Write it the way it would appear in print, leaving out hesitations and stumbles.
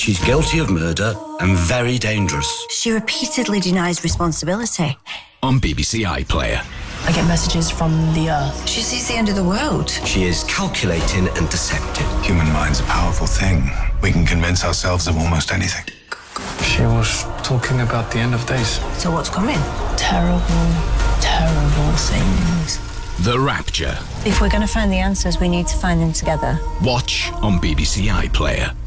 She's guilty of murder and very dangerous. She repeatedly denies responsibility. On BBC iPlayer. I get messages from the Earth. She sees the end of the world. She is calculating and deceptive. Human mind's a powerful thing. We can convince ourselves of almost anything. She was talking about the end of days. So what's coming? Terrible, terrible things. The Rapture. If we're going to find the answers, we need to find them together. Watch on BBC iPlayer.